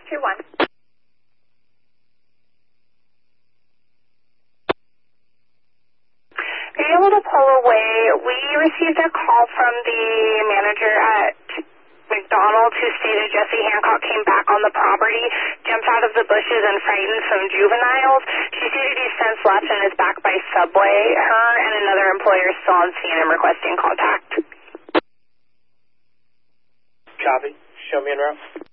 521. Are you able to pull away? We received a call from the manager at McDonald's who stated Jesse Hancock came back on the property, jumped out of the bushes and frightened some juveniles. She stated he's since left and is back by Subway. Her and another employer are still on scene and requesting contact. Copy. Show me en route.